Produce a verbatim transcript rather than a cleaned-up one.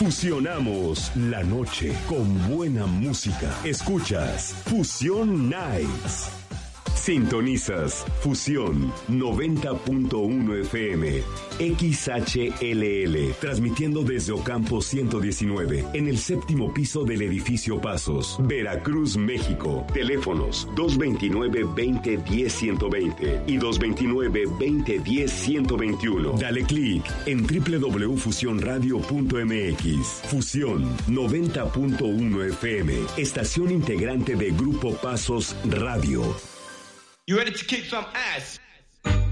Fusionamos la noche con buena música. Escuchas Fusión Nights. Sintonizas Fusión noventa punto uno F M, X H L L, transmitiendo desde Ocampo ciento diecinueve, en el séptimo piso del edificio Pasos, Veracruz, México. Teléfonos dos dos nueve, veinte, diez, ciento veinte y dos dos nueve, veinte, diez, ciento veintiuno. Dale clic en doble u doble u doble u punto fusión radio punto m x. Fusión noventa punto uno F M, estación integrante de Grupo Pasos Radio. You ready to kick some ass?